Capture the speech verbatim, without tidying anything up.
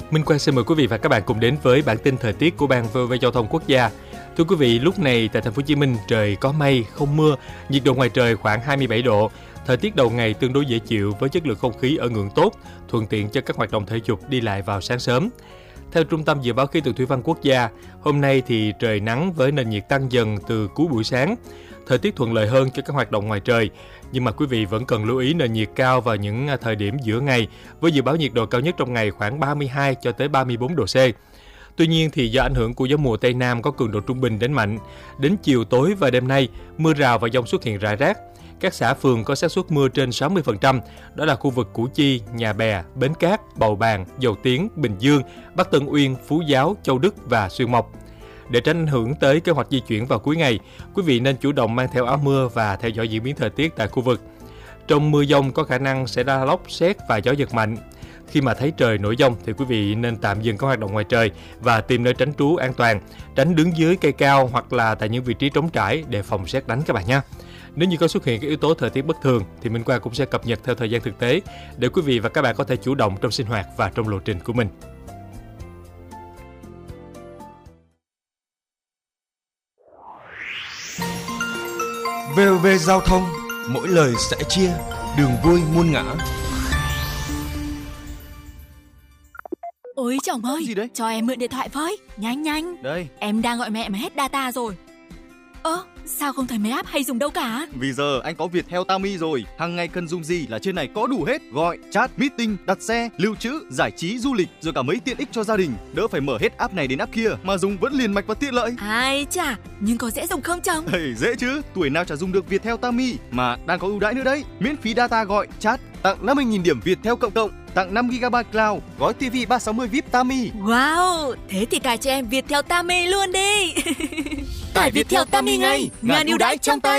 Minh Quang xin mời quý vị và các bạn cùng đến với bản tin thời tiết của Ban vê o vê Giao thông Quốc gia. Thưa quý vị, lúc này tại thành phố Hồ Chí Minh trời có mây, không mưa, nhiệt độ ngoài trời khoảng hai mươi bảy độ. Thời tiết đầu ngày tương đối dễ chịu với chất lượng không khí ở ngưỡng tốt, thuận tiện cho các hoạt động thể dục đi lại vào sáng sớm. Theo Trung tâm Dự báo Khí tượng Thủy văn Quốc gia, hôm nay thì trời nắng với nền nhiệt tăng dần từ cuối buổi sáng. Thời tiết thuận lợi hơn cho các hoạt động ngoài trời, nhưng mà quý vị vẫn cần lưu ý nền nhiệt cao vào những thời điểm giữa ngày, với dự báo nhiệt độ cao nhất trong ngày khoảng ba mươi hai cho tới ba mươi bốn độ C. Tuy nhiên thì do ảnh hưởng của gió mùa Tây Nam có cường độ trung bình đến mạnh, đến chiều tối và đêm nay, mưa rào và dông xuất hiện rải rác. Các xã phường có xác suất mưa trên sáu mươi phần trăm, đó là khu vực Củ Chi, Nhà Bè, Bến Cát, Bầu Bàng, Dầu Tiếng, Bình Dương, Bắc Tân Uyên, Phú Giáo, Châu Đức và Xuyên Mộc. Để tránh ảnh hưởng tới kế hoạch di chuyển vào cuối ngày, quý vị nên chủ động mang theo áo mưa và theo dõi diễn biến thời tiết tại khu vực. Trong mưa dông có khả năng sẽ ra lốc, sét và gió giật mạnh. Khi mà thấy trời nổi dông thì quý vị nên tạm dừng các hoạt động ngoài trời và tìm nơi tránh trú an toàn, tránh đứng dưới cây cao hoặc là tại những vị trí trống trải để phòng sét đánh các bạn nhé. Nếu như có xuất hiện các yếu tố thời tiết bất thường thì Minh Quang cũng sẽ cập nhật theo thời gian thực tế để quý vị và các bạn có thể chủ động trong sinh hoạt và trong lộ trình của mình. vê o vê Giao thông, mỗi lời sẻ chia, đường vui muôn ngã. Ôi chồng ơi, gì đấy? cho em mượn điện thoại với, nhanh nhanh. Đây. Em đang gọi mẹ mà hết data rồi. Ơ, sao không thấy mấy app hay dùng đâu cả? Vì giờ anh có Viettel Tami rồi, hàng ngày cần dùng gì là trên này có đủ hết. Gọi, chat, meeting, đặt xe, lưu trữ, giải trí, du lịch, rồi cả mấy tiện ích cho gia đình. Đỡ phải mở hết app này đến app kia, mà dùng vẫn liền mạch và tiện lợi. Ai chà, nhưng có dễ dùng không chồng? Hey, dễ chứ, tuổi nào chả dùng được Viettel Tami, mà đang có ưu đãi nữa đấy. Miễn phí data gọi, chat, tặng năm mươi nghìn điểm Viettel cộng cộng, tặng năm gi ga bai cloud, gói ti vi ba sáu mươi vi ai pi Tami. Wow, thế thì cài cho em Viettel Tami luôn đi. Tải Viettel Tami ngay, ngàn ưu đãi trong tay.